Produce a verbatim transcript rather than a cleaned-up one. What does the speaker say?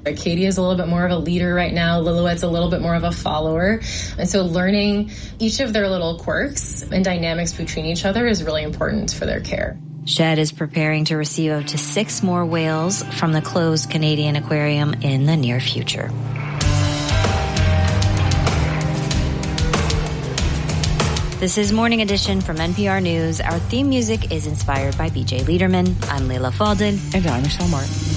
Katie is a little bit more of a leader right now. Lillooet's a little bit more of a follower. And so learning each of their little quirks and dynamics between each other is really important for their care. Shedd is preparing to receive up to six more whales from the closed Canadian aquarium in the near future. This is Morning Edition from N P R News. Our theme music is inspired by B J Liederman. I'm Leila Fadel. And I'm Michelle Martin.